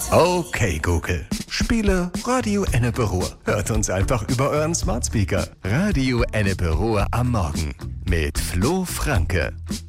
Okay, Google. Spiele Radio Ennepe Ruhr. Hört uns einfach über euren Smart Speaker. Radio Ennepe Ruhr am Morgen mit Flo Franke.